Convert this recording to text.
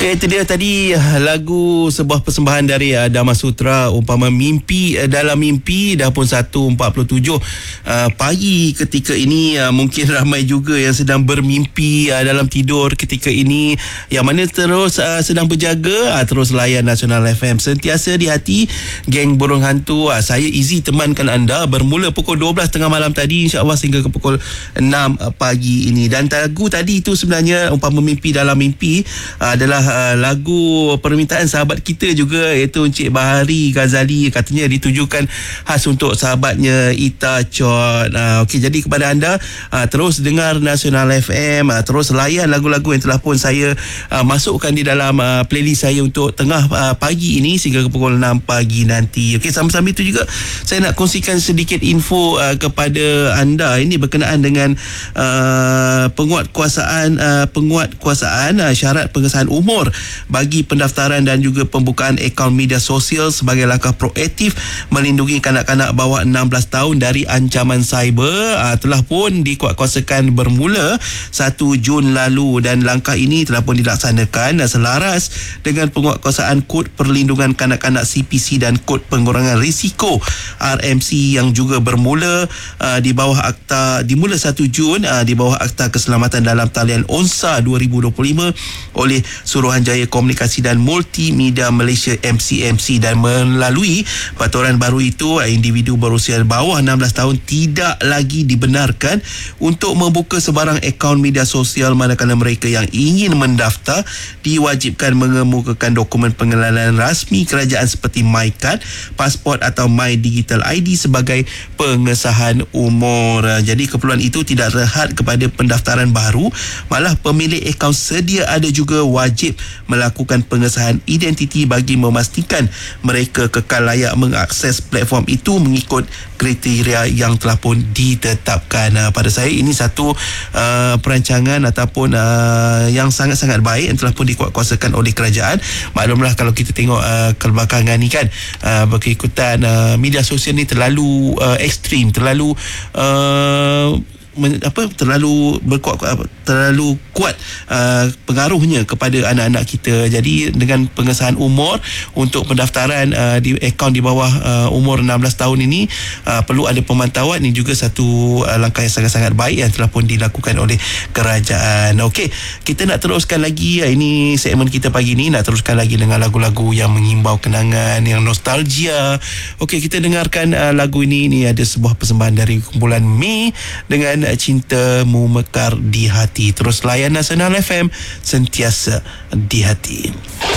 Itu dia tadi lagu sebuah persembahan dari Dama Sutra, umpama mimpi dalam mimpi. Dah pun 1.47 pagi ketika ini. Mungkin ramai juga yang sedang bermimpi dalam tidur ketika ini, yang mana terus sedang berjaga. Terus layan Nasional FM sentiasa di hati, geng burung hantu. Saya Izzy temankan anda bermula pukul 12 tengah malam tadi, insya-Allah sehingga ke pukul 6 pagi ini. Dan lagu tadi itu sebenarnya umpama mimpi dalam mimpi adalah lagu permintaan sahabat kita juga, iaitu Encik Bahari Ghazali. Katanya ditujukan khas untuk sahabatnya Ita Chot. Okey, jadi kepada anda, terus dengar Nasional FM, terus layan lagu-lagu yang telah pun saya masukkan di dalam playlist saya untuk tengah pagi ini sehingga ke pukul 6 pagi nanti. Okey, sambil-sambil itu juga saya nak kongsikan sedikit info kepada anda. Ini berkenaan dengan penguatkuasaan syarat pengesahan umur bagi pendaftaran dan juga pembukaan akaun media sosial sebagai langkah proaktif melindungi kanak-kanak bawah 16 tahun dari ancaman cyber. Telah pun dikuatkuasakan bermula 1 Jun lalu, dan langkah ini telah pun dilaksanakan selaras dengan penguatkuasaan kod perlindungan kanak-kanak CPC dan kod pengurangan risiko RMC yang juga bermula di bawah dimula 1 Jun di bawah Akta Keselamatan dalam Talian ONSA 2025 oleh Suruhanjaya Komunikasi dan Multimedia Malaysia MCMC. Dan melalui peraturan baru itu, individu berusia bawah 16 tahun tidak lagi dibenarkan untuk membuka sebarang akaun media sosial, manakala mereka yang ingin mendaftar diwajibkan mengemukakan dokumen pengenalan rasmi kerajaan seperti MyCard, pasport atau My Digital ID sebagai pengesahan umur. Jadi keperluan itu tidak terhad kepada pendaftaran baru, malah pemilik akaun sedia ada juga wajib melakukan pengesahan identiti bagi memastikan mereka kekal layak mengakses platform itu mengikut kriteria yang telah pun ditetapkan. Pada saya ini satu perancangan ataupun yang sangat-sangat baik yang telah pun dikuatkuasakan oleh kerajaan. Maklumlah kalau kita tengok kebelakangan ni kan, berkikutan media sosial ni terlalu ekstrim, terlalu terlalu kuat pengaruhnya kepada anak-anak kita. Jadi dengan pengesahan umur untuk pendaftaran di akaun di bawah umur 16 tahun ini, perlu ada pemantauan. Ini juga satu langkah yang sangat-sangat baik yang telah pun dilakukan oleh kerajaan. Okey, kita nak teruskan lagi. Ini segmen kita pagi ni nak teruskan lagi dengan lagu-lagu yang mengimbau kenangan, yang nostalgia. Okey, kita dengarkan lagu ini. Ini ada sebuah persembahan dari kumpulan Mei dengan Cintamu Mekar di Hati. Terus layan Nasional FM sentiasa di hati.